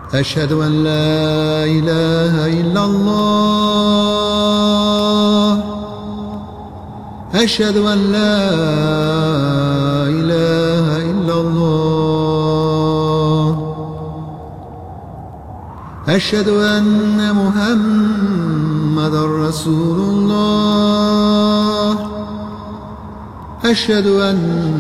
أشهد أن لا إله إلا الله أشهد أن لا إله إلا الله أشهد أن محمدا رسول الله أشهد أن